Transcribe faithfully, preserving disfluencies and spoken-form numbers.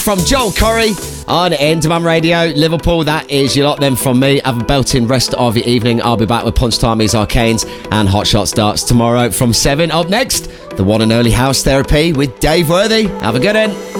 From Joel Corey on Endemum Radio, Liverpool. That is your lot then from me. Have a belting rest of your evening. I'll be back with Punch Timies, Arcanes and Hot Shot starts tomorrow from seven. Up next, the one and only House Therapy with Dave Worthy. Have a good one.